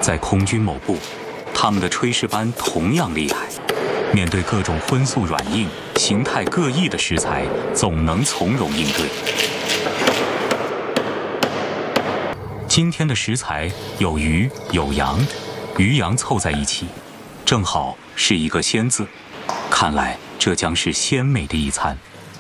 在空军某部，他们的炊事班同样厉害，面对各种荤素软硬、形态各异的食材，总能从容应对。今天的食材有鱼有羊，鱼羊凑在一起，正好是一个鲜字。看来这将是鲜美的一餐。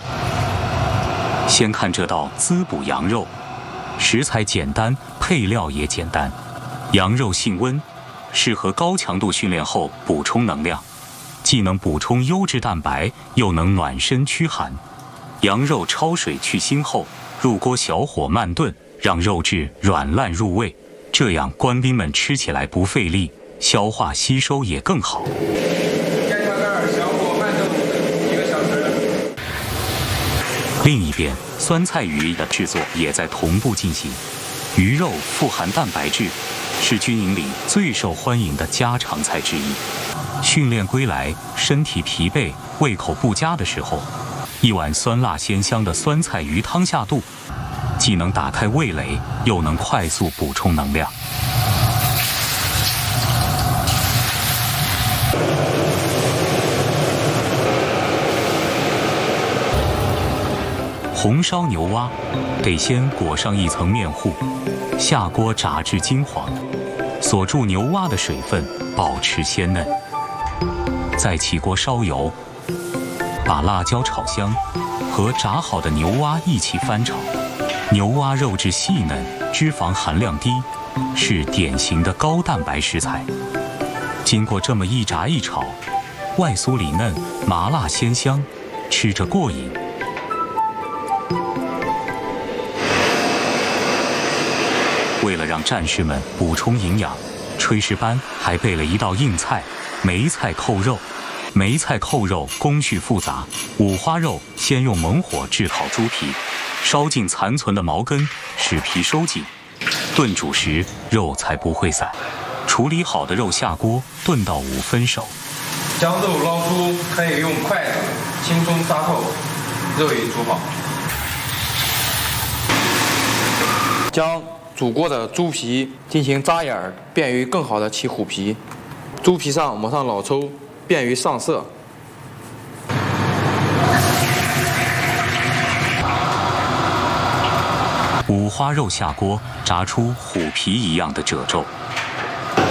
先看这道滋补羊肉，食材简单，配料也简单。羊肉性温，适合高强度训练后补充能量，既能补充优质蛋白，又能暖身驱寒。羊肉焯水去腥后，入锅小火慢炖，让肉质软烂入味，这样官兵们吃起来不费力，消化吸收也更好。 干调盖小火慢炖1个小时。 另一边，酸菜鱼的制作也在同步进行。鱼肉富含蛋白质，是军营里最受欢迎的家常菜之一。训练归来，身体疲惫、胃口不佳的时候，一碗酸辣鲜香的酸菜鱼汤下肚，既能打开味蕾，又能快速补充能量。红烧牛蛙得先裹上一层面糊，下锅炸至金黄，锁住牛蛙的水分，保持鲜嫩。再起锅烧油，把辣椒炒香，和炸好的牛蛙一起翻炒。牛蛙肉质细嫩，脂肪含量低，是典型的高蛋白食材。经过这么一炸一炒，外酥里嫩，麻辣鲜香，吃着过瘾。为了让战士们补充营养，炊事班还备了一道硬菜——梅菜扣肉。梅菜扣肉工序复杂，五花肉先用猛火炙烤猪皮，烧尽残存的毛根，使皮收紧。炖煮时肉才不会散。处理好的肉下锅炖到5分熟。 将肉捞出，可以用筷子轻松扎透，肉已煮好。将煮过的猪皮进行扎眼儿，便于更好的起虎皮。猪皮上抹上老抽，便于上色。 五花肉下锅，炸出虎皮一样的褶皱。